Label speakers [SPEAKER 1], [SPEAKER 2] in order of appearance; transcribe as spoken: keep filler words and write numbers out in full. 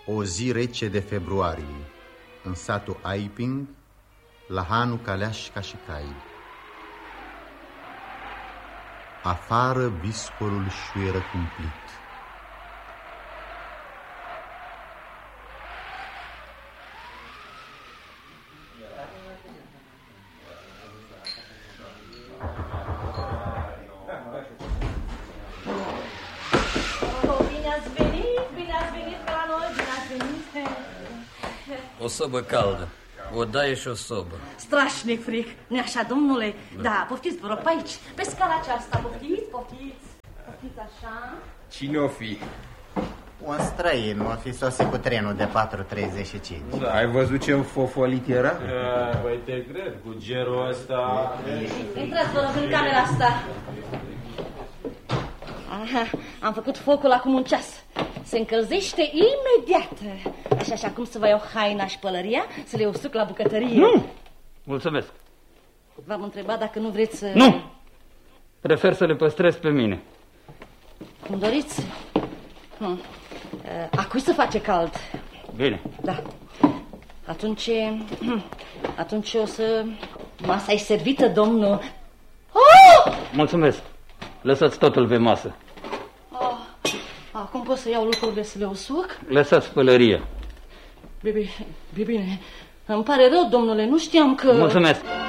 [SPEAKER 1] O zi rece de februarie, în satul Aiping, la hanul Caleașca și Cai. Afară viscolul șuieră cumplit.
[SPEAKER 2] O sobă caldă, o daie și o sobă.
[SPEAKER 3] Strașnic fric, nu-i așa, domnule? Da, da, poftiți, vă rog, pe aici, pe scala aceasta, poftiți, poftiți. Poftiți așa.
[SPEAKER 4] Cine o fi?
[SPEAKER 5] Un străin, o fi sosit cu trenul de patru treizeci și cinci.
[SPEAKER 4] Da, ai văzut ce fofolit era?
[SPEAKER 6] Păi te cred, cu gerul ăsta...
[SPEAKER 3] Intrați, vă rog, în camera asta. Aha, am făcut focul acum un ceas. Se încălzește imediat. Așa și acum să vă iau haina și pălăria, să le usuc la bucătărie.
[SPEAKER 7] Nu! Mulțumesc.
[SPEAKER 3] V-am întrebat dacă nu vreți să...
[SPEAKER 7] Nu! Prefer să le păstrez pe mine.
[SPEAKER 3] Cum doriți. Nu. A cui să face cald?
[SPEAKER 7] Bine.
[SPEAKER 3] Da. Atunci... Atunci o să... Masa e servită, domnul. Oh!
[SPEAKER 7] Mulțumesc. Lăsați totul pe masă.
[SPEAKER 3] Oh. Acum pot să iau lucrurile să le usuc?
[SPEAKER 7] Lăsați pălăria.
[SPEAKER 3] Bine, bine. Îmi pare rău, domnule, nu știam că...
[SPEAKER 7] Mulțumesc.